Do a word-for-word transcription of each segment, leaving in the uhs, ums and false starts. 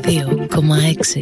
δύο κόμμα έξι.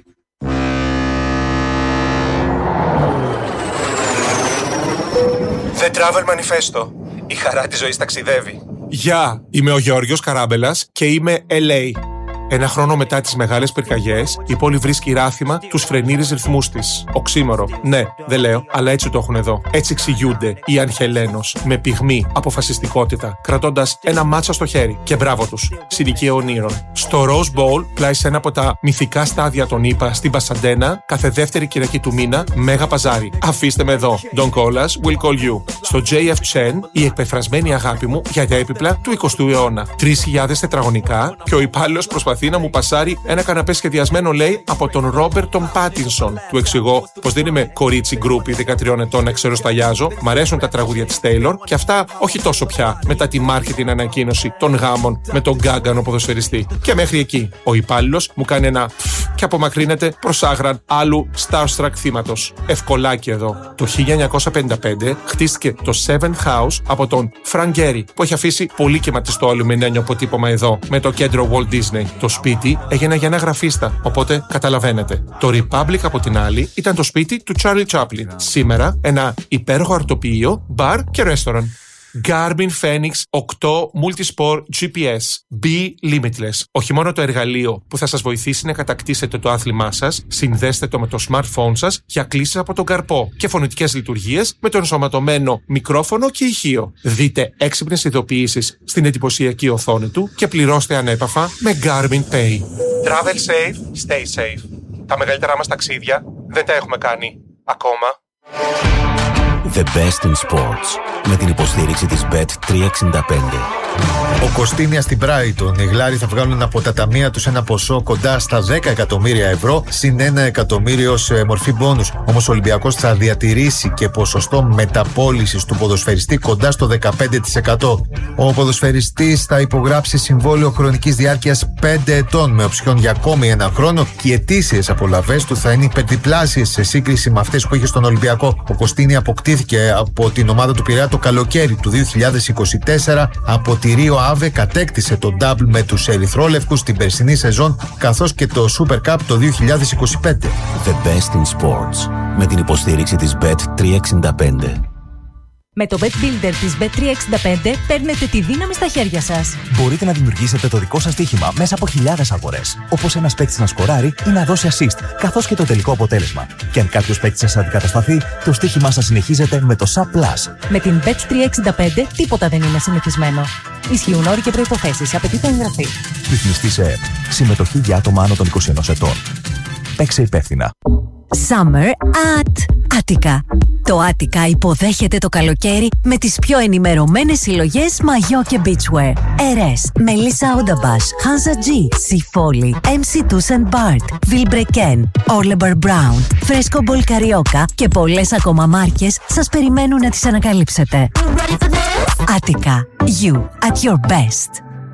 The Travel Manifesto. Η χαρά της ζωής ταξιδεύει. Γεια, yeah, είμαι ο Γεώργιος Καράμπελας και είμαι ελ έι. Ένα χρόνο μετά τις μεγάλες πυρκαγιές, η πόλη βρίσκει ράθιμα τους φρενήρες ρυθμούς της. Οξύμορο. Ναι, δεν λέω, αλλά έτσι το έχουν εδώ. Έτσι εξηγούνται οι Αγχελένος, με πυγμή, αποφασιστικότητα, κρατώντας ένα μάτσα στο χέρι. Και μπράβο τους, συνοικία ονείρων. Στο Rose Bowl, πλάι σε ένα από τα μυθικά στάδια των ΗΠΑ, στην Πασαντένα, κάθε δεύτερη Κυριακή του μήνα, μέγα παζάρι. Αφήστε με εδώ. Don't call us, we'll call you. Στο τζέι εφ Chen, η εκπεφρασμένη αγάπη μου για τα έπιπλα του εικοστού αιώνα. τρεις χιλιάδες τετραγωνικά και ο υπάλληλος προσπαθεί να μου πασάρει ένα καναπέ σχεδιασμένο, λέει, από τον Ρόμπερτ τον Πάτινσον. Του εξηγώ πως δεν είμαι κορίτσι γκρούπι δεκατριών ετών να ξέρω σταλιάζω, μ' αρέσουν τα τραγούδια της Taylor και αυτά όχι τόσο πια μετά τη marketing ανακοίνωση των γάμων με τον γκάγκανο ποδοσφαιριστή. Και μέχρι εκεί. Ο υπάλληλος μου κάνει ένα φφ και απομακρύνεται προς άγραν άλλου starstruck θύματος. Ευκολάκι εδώ. Το χίλια εννιακόσια πενήντα πέντε χτίστηκε το Seventh House από τον Frank Gehry, που έχει αφήσει πολύ κεματιστό αλουμινένιο αποτύπωμα εδώ με το κέντρο Walt Disney. Το σπίτι έγινε για ένα γραφίστα, οπότε καταλαβαίνετε. Το Republic από την άλλη ήταν το σπίτι του Charlie Chaplin. Σήμερα ένα υπέροχο αρτοποιείο, μπαρ και ρέστοραν. Garmin Fenix οκτώ Multisport τζι πι ες B Limitless. Όχι μόνο το εργαλείο που θα σας βοηθήσει να κατακτήσετε το άθλημά σας, συνδέστε το με το smartphone σας για κλήσεις από τον καρπό και φωνητικές λειτουργίες με το ενσωματωμένο μικρόφωνο και ηχείο. Δείτε έξυπνες ειδοποιήσεις στην εντυπωσιακή οθόνη του και πληρώστε ανέπαφα με Garmin Pay. Travel safe, stay safe. Τα μεγαλύτερά μας ταξίδια δεν τα έχουμε κάνει ακόμα. The best in sports. Με την υποστήριξη της μπετ τριακόσια εξήντα πέντε. Ο Κωστίνια στην Brighton. Οι Γλάροι θα βγάλουν από τα ταμεία τους ένα ποσό κοντά στα δέκα εκατομμύρια ευρώ, συν ένα εκατομμύριο σε μορφή μπόνους. Όμως ο Ολυμπιακός θα διατηρήσει και ποσοστό μεταπώλησης του ποδοσφαιριστή κοντά στο δεκαπέντε τοις εκατό. Ο ποδοσφαιριστής θα υπογράψει συμβόλαιο χρονικής διάρκειας πέντε ετών με οψιόν για ακόμη ένα χρόνο και οι ετήσιες απολαβές του θα είναι υπερδιπλάσιες σε σύγκριση με αυτές που είχε στον Ολυμπιακό. Ο Κωστίνια αποκτήθηκε από την ομάδα του Πειραιά το καλοκαίρι του δύο χιλιάδες είκοσι τέσσερα. Από τη Ρίο Άβε κατέκτησε το double με τους ερυθρόλευκους την περσινή σεζόν, καθώς και το Super Cup το δύο χιλιάδες είκοσι πέντε. The best in sports. Με την υποστήριξη της μπετ τριακόσια εξήντα πέντε. Με το Bet Builder της μπετ τριακόσια εξήντα πέντε παίρνετε τη δύναμη στα χέρια σας. Μπορείτε να δημιουργήσετε το δικό σας στοίχημα μέσα από χιλιάδες αγορές. Όπως ένας παίκτης να σκοράρει ή να δώσει assist, καθώς και το τελικό αποτέλεσμα. Και αν κάποιος παίκτης σας αντικατασταθεί, το στοίχημά σας συνεχίζεται με το Sub Plus. Με την μπετ τριακόσια εξήντα πέντε τίποτα δεν είναι συνηθισμένο. Ισχύουν όροι και προϋποθέσεις. Απαιτείται εγγραφή. Ρυθμιστή σε ΕΕΠ. Συμμετοχή για άτομα άνω των είκοσι ενός ετών. Παίξε υπεύθυνα. Summer at Attica. Το Attica υποδέχεται το καλοκαίρι με τις πιο ενημερωμένες συλλογές μαγιό και beachwear. Ερές, Melissa Odabash, Hansa G, Sifoli, εμ σι Tuss and Bart, Vilebrequin, Orlebar Brown, Fresco Ball Carioca και πολλές ακόμα μάρκες σας περιμένουν να τις ανακαλύψετε. Attica, you at your best.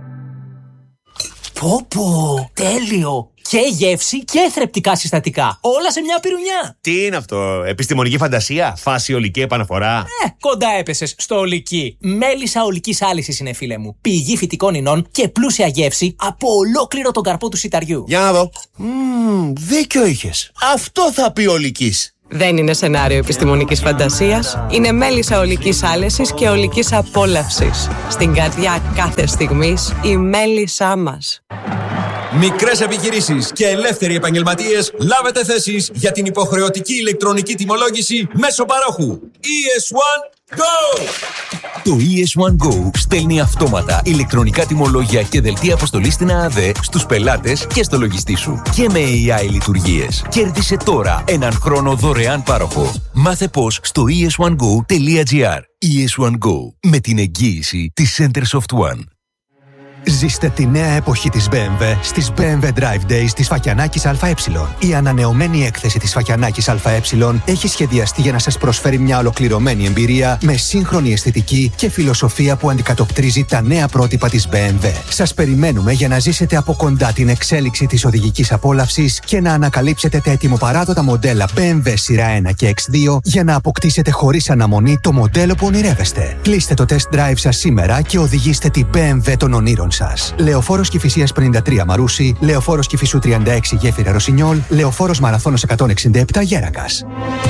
Πω πω, τέλειο! Και γεύση και θρεπτικά συστατικά. Όλα σε μια πυρουνιά. Τι είναι αυτό, επιστημονική φαντασία, φάση ολική επαναφορά? Ε, κοντά έπεσες στο ολική. Μέλισσα ολικής άλυσης είναι, φίλε μου. Πηγή φυτικών ινών και πλούσια γεύση από ολόκληρο τον καρπό του σιταριού. Για να δω. Μμμ, δίκιο είχες. Αυτό θα πει ολικής. Δεν είναι σενάριο επιστημονικής φαντασίας. Είναι μέλισσα ολικής άλεσης και ολικής απόλαυσης. Στην καρδιά κάθε στιγμής η μέλισσά μας. Μικρές επιχειρήσεις και ελεύθεροι επαγγελματίες, λάβετε θέσεις για την υποχρεωτική ηλεκτρονική τιμολόγηση μέσω παρόχου. ι ες one Go! Το ι ες one Go στέλνει αυτόματα ηλεκτρονικά τιμολόγια και δελτία αποστολής στην ΑΑΔΕ στους πελάτες και στο λογιστή σου. Και με έι άι λειτουργίες. Κέρδισε τώρα έναν χρόνο δωρεάν πάροχο. Μάθε πώς στο ι ες one go τελεία τζι άρ. ι ες one Go, με την εγγύηση της Centersoft One. Ζήστε τη νέα εποχή της μπι εμ ντάμπλιου στις μπι εμ ντάμπλιου Drive Days της Φακιανάκης ΑΕ. Η ανανεωμένη έκθεση της Φακιανάκης ΑΕ έχει σχεδιαστεί για να σας προσφέρει μια ολοκληρωμένη εμπειρία με σύγχρονη αισθητική και φιλοσοφία που αντικατοπτρίζει τα νέα πρότυπα της μπι εμ ντάμπλιου. Σας περιμένουμε για να ζήσετε από κοντά την εξέλιξη της οδηγικής απόλαυσης και να ανακαλύψετε τα ετοιμοπαράδοτα μοντέλα μπι εμ ντάμπλιου σειρά ένα και εξ δύο για να αποκτήσετε χωρίς αναμονή το μοντέλο που ονειρεύεστε. Κλείστε το test drive σας σήμερα και οδηγήστε την μπι εμ ντάμπλιου των ονείρων επιλογών σας. Λεωφόρος Κηφισίας πενήντα τρία Μαρούσι, Λεωφόρος Κηφισού τριάντα έξι Γέφυρα Ρωσινιόλ, Λεωφόρος Μαραθώνος εκατόν εξήντα επτά Γέρακας.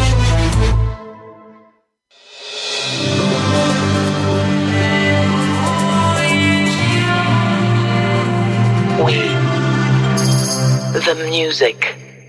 The music.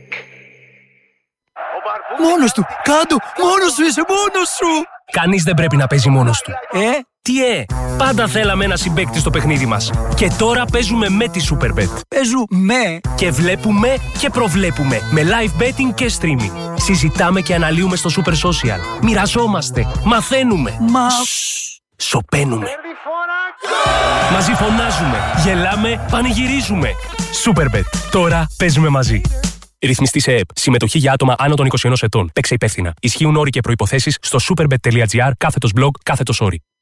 Μόνος του! Κάντο! Μόνος σου είσαι! Μόνος σου! Κανείς δεν πρέπει να παίζει μόνος του. Ε, τι ε! Πάντα θέλαμε ένα συμπαίκτη στο παιχνίδι μας. Και τώρα παίζουμε με τη Superbet. Παίζουμε! Και βλέπουμε και προβλέπουμε. Με live betting και streaming. Συζητάμε και αναλύουμε στο Super Social. Μοιραζόμαστε. Μαθαίνουμε. Μα... Σωπαίνουμε. Μαζί φωνάζουμε. Γελάμε. Πανηγυρίζουμε. Superbet. Τώρα παίζουμε μαζί. Ρυθμιστή σε ΕΕΠ. Συμμετοχή για άτομα άνω των είκοσι ενός ετών. Παίξε υπεύθυνα. Ισχύουν όροι και προϋποθέσεις στο superbet.gr κάθετος blog κάθετος όροι.